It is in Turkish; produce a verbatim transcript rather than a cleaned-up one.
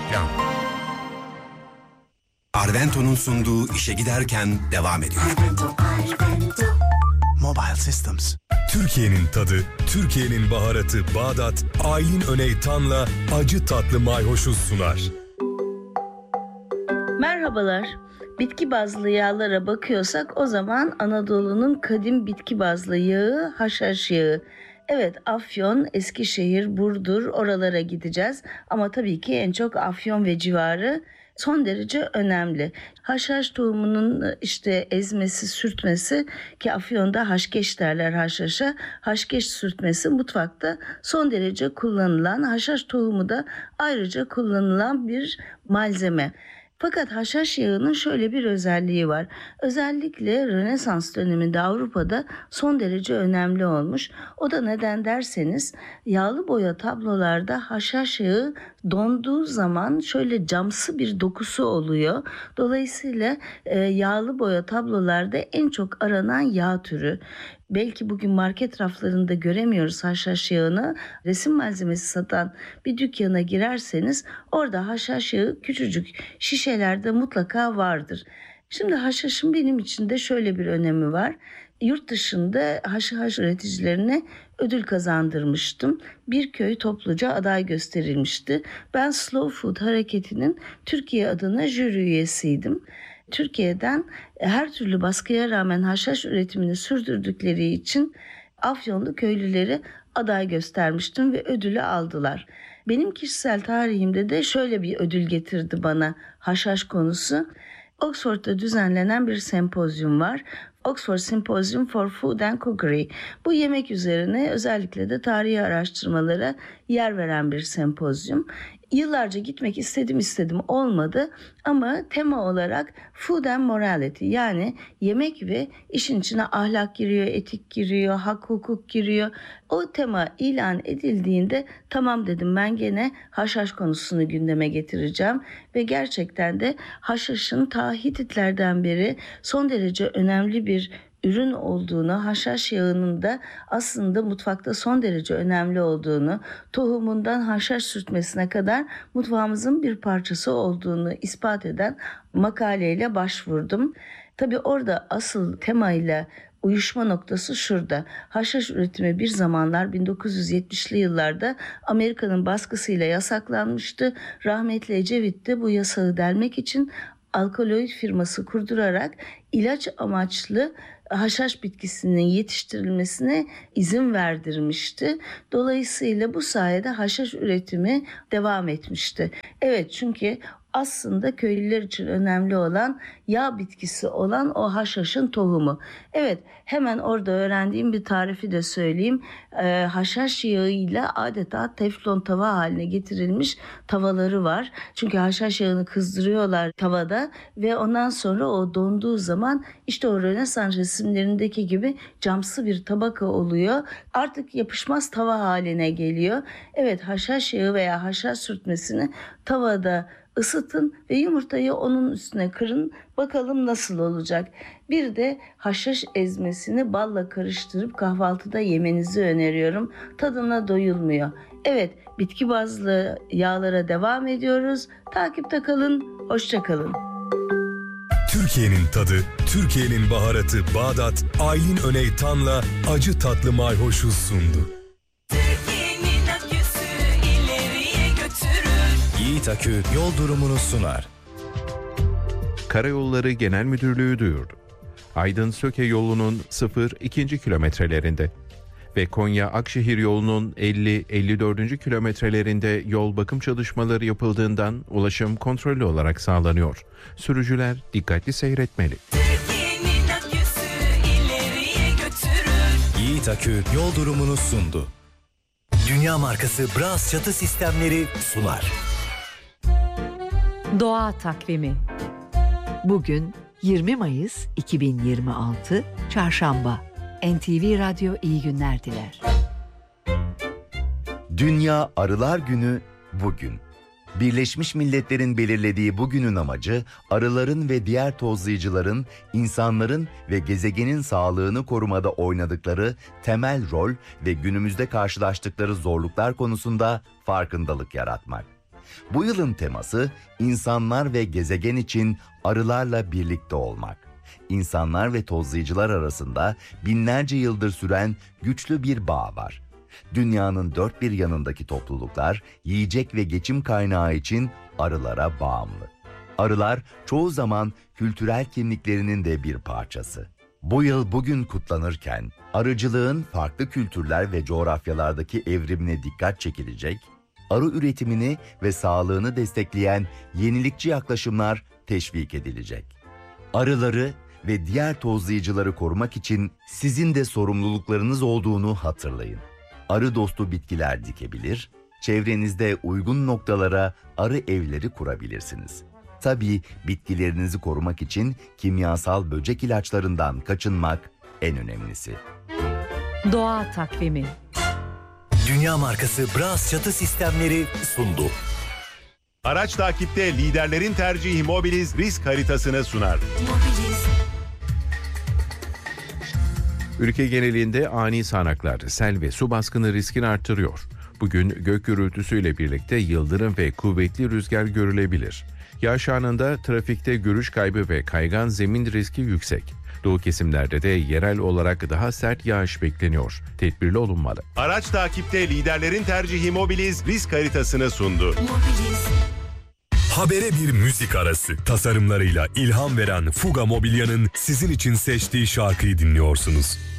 Reklam. Arvento'nun sunduğu İşe Giderken devam ediyor. Arvento, Arvento. Mobile Systems. Türkiye'nin tadı, Türkiye'nin baharatı Bağdat, Aylin Öney Tan'la acı tatlı mayhoşu sunar. Merhabalar. Bitki bazlı yağlara bakıyorsak o zaman Anadolu'nun kadim bitki bazlı yağı haşhaş yağı. Evet, Afyon, Eskişehir, Burdur oralara gideceğiz ama tabii ki en çok Afyon ve civarı son derece önemli. Haşhaş tohumunun işte ezmesi, sürtmesi ki Afyon'da haşkeş derler haşhaşa. Haşkeş sürtmesi mutfakta son derece kullanılan, haşhaş tohumu da ayrıca kullanılan bir malzeme. Fakat haşhaş yağının şöyle bir özelliği var. Özellikle Rönesans döneminde Avrupa'da son derece önemli olmuş. O da neden derseniz yağlı boya tablolarda haşhaş yağı donduğu zaman şöyle camsı bir dokusu oluyor. Dolayısıyla e, yağlı boya tablolarda en çok aranan yağ türü. Belki bugün market raflarında göremiyoruz haşhaş yağını. Resim malzemesi satan bir dükkana girerseniz orada haşhaş yağı küçücük şişelerde mutlaka vardır. Şimdi haşhaşın benim için de şöyle bir önemi var. Yurt dışında haşhaş üreticilerine ödül kazandırmıştım. Bir köy topluca aday gösterilmişti. Ben Slow Food hareketinin Türkiye adına jüri üyesiydim. Türkiye'den her türlü baskıya rağmen haşhaş üretimini sürdürdükleri için Afyonlu köylüleri aday göstermiştim ve ödülü aldılar. Benim kişisel tarihimde de şöyle bir ödül getirdi bana haşhaş konusu. Oxford'da düzenlenen bir sempozyum var. Oxford Symposium for Food and Cookery. Bu yemek üzerine özellikle de tarihi araştırmalara yer veren bir sempozyum. Yıllarca gitmek istedim istedim olmadı ama tema olarak food and morality, yani yemek ve işin içine ahlak giriyor, etik giriyor, hak hukuk giriyor. O tema ilan edildiğinde tamam dedim, ben gene haşhaş konusunu gündeme getireceğim ve gerçekten de haşhaşın ta Hititlerden beri son derece önemli bir ürün olduğunu, haşhaş yağının da aslında mutfakta son derece önemli olduğunu, tohumundan haşhaş sürtmesine kadar mutfağımızın bir parçası olduğunu ispat eden makaleyle başvurdum. Tabii orada asıl temayla uyuşma noktası şurada. Haşhaş üretimi bir zamanlar bin dokuz yüz yetmişli yıllarda Amerika'nın baskısıyla yasaklanmıştı. Rahmetli Ecevit de bu yasağı delmek için alkaloid firması kurdurarak ilaç amaçlı haşhaş bitkisinin yetiştirilmesine izin verdirmişti. Dolayısıyla bu sayede haşhaş üretimi devam etmişti. Evet, çünkü aslında köylüler için önemli olan yağ bitkisi olan o haşhaşın tohumu. Evet, hemen orada öğrendiğim bir tarifi de söyleyeyim. Ee, haşhaş yağıyla adeta teflon tava haline getirilmiş tavaları var. Çünkü haşhaş yağını kızdırıyorlar tavada ve ondan sonra o donduğu zaman işte o Rönesans resimlerindeki gibi camsı bir tabaka oluyor. Artık yapışmaz tava haline geliyor. Evet, haşhaş yağı veya haşhaş sürtmesini tavada ısıtın ve yumurtayı onun üstüne kırın. Bakalım nasıl olacak. Bir de haşhaş ezmesini balla karıştırıp kahvaltıda yemenizi öneriyorum. Tadına doyulmuyor. Evet, bitki bazlı yağlara devam ediyoruz. Takipte kalın, hoşça kalın. Türkiye'nin tadı, Türkiye'nin baharatı Bağdat, Aylin Öney Tan'la acı tatlı mayhoşu sundu. Yiğit Akü yol durumunu sunar. Karayolları Genel Müdürlüğü duyurdu. Aydın-Söke yolunun sıfır ikinci kilometrelerinde ve Konya-Akşehir yolunun elli elli dördüncü kilometrelerinde yol bakım çalışmaları yapıldığından ulaşım kontrollü olarak sağlanıyor. Sürücüler dikkatli seyretmeli. Yiğit Akü yol durumunu sundu. Dünya markası Bras çatı sistemleri sunar. Doğa takvimi. Bugün yirmi Mayıs iki bin yirmi altı Çarşamba. N T V Radyo iyi günler diler. Dünya Arılar Günü bugün. Birleşmiş Milletler'in belirlediği bugünün amacı arıların ve diğer tozlayıcıların insanların ve gezegenin sağlığını korumada oynadıkları temel rol ve günümüzde karşılaştıkları zorluklar konusunda farkındalık yaratmak. Bu yılın teması insanlar ve gezegen için arılarla birlikte olmak. İnsanlar ve tozlayıcılar arasında binlerce yıldır süren güçlü bir bağ var. Dünyanın dört bir yanındaki topluluklar yiyecek ve geçim kaynağı için arılara bağımlı. Arılar çoğu zaman kültürel kimliklerinin de bir parçası. Bu yıl bugün kutlanırken arıcılığın farklı kültürler ve coğrafyalardaki evrimine dikkat çekilecek, arı üretimini ve sağlığını destekleyen yenilikçi yaklaşımlar teşvik edilecek. Arıları ve diğer tozlayıcıları korumak için sizin de sorumluluklarınız olduğunu hatırlayın. Arı dostu bitkiler dikebilir, çevrenizde uygun noktalara arı evleri kurabilirsiniz. Tabii bitkilerinizi korumak için kimyasal böcek ilaçlarından kaçınmak en önemlisi. Doğa takvimi. Dünya markası Bras çatı sistemleri sundu. Araç takipte liderlerin tercihi Mobiliz risk haritasını sunar. Ülke genelinde ani sağanaklar, sel ve su baskını riskini artırıyor. Bugün gök gürültüsüyle birlikte yıldırım ve kuvvetli rüzgar görülebilir. Yağış anında trafikte görüş kaybı ve kaygan zemin riski yüksek. Doğu kesimlerde de yerel olarak daha sert yağış bekleniyor. Tedbirli olunmalı. Araç takipte liderlerin tercihi Mobiliz risk haritasını sundu. Habere bir müzik arası. Tasarımlarıyla ilham veren Fuga Mobilya'nın sizin için seçtiği şarkıyı dinliyorsunuz.